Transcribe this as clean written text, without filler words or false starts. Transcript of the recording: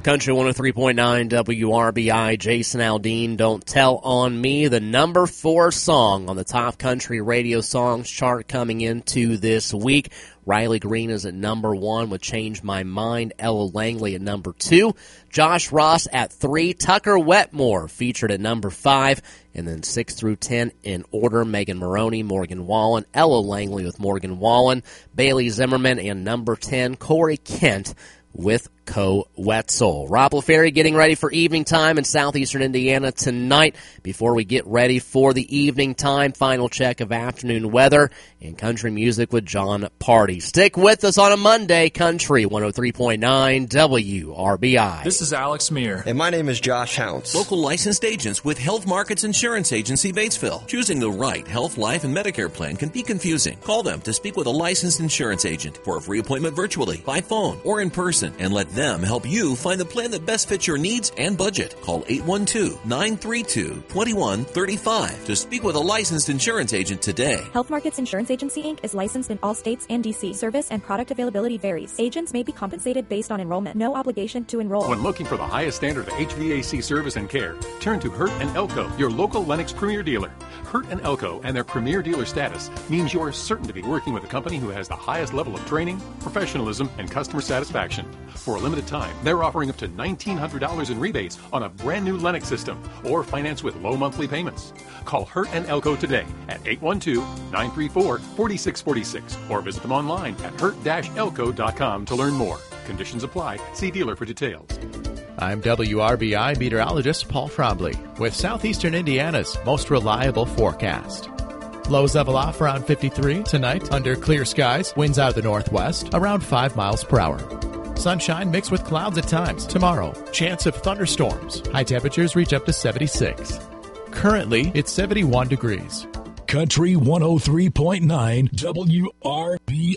Country 103.9 WRBI, Jason Aldean, Don't Tell on Me, the number 4 song on the top country radio songs chart coming into this week. Riley Green is at number 1 with Change My Mind. Ella Langley at number 2. Josh Ross at 3. Tucker Wetmore featured at number 5. And then 6 through 10 in order, Megan Maroney, Morgan Wallen, Ella Langley with Morgan Wallen, Bailey Zimmerman, and number 10, Corey Kent with Co Wetzel. Rob LaFerry getting ready for evening time in southeastern Indiana tonight. Before we get ready for the evening time, final check of afternoon weather and country music with John Party. Stick with us on a Monday, Country 103.9 WRBI. This is Alex Meir. And my name is Josh Hounts. Local licensed agents with Health Markets Insurance Agency, Batesville. Choosing the right health, life, and Medicare plan can be confusing. Call them to speak with a licensed insurance agent for a free appointment virtually, by phone, or in person, and let them help you find the plan that best fits your needs and budget. Call 812-932-2135 to speak with a licensed insurance agent today. Health Markets Insurance Agency, Inc. is licensed in all states and D.C. Service and product availability varies. Agents may be compensated based on enrollment. No obligation to enroll. When looking for the highest standard of HVAC service and care, turn to Hurt & Elko, your local Lennox Premier dealer. Hurt & Elko and their Premier dealer status means you are certain to be working with a company who has the highest level of training, professionalism, and customer satisfaction. For a limited time, they're offering up to $1,900 in rebates on a brand new Lennox system or finance with low monthly payments. Call Hurt & Elko today at 812-934-4646 or visit them online at hurt-elko.com to learn more. Conditions apply. See dealer for details. I'm WRBI meteorologist Paul Frobley with Southeastern Indiana's most reliable forecast. Lows level off around 53 tonight under clear skies. Winds out of the northwest around 5 miles per hour. Sunshine mixed with clouds at times. Tomorrow, chance of thunderstorms. High temperatures reach up to 76. Currently, it's 71 degrees. Country 103.9 WRBI.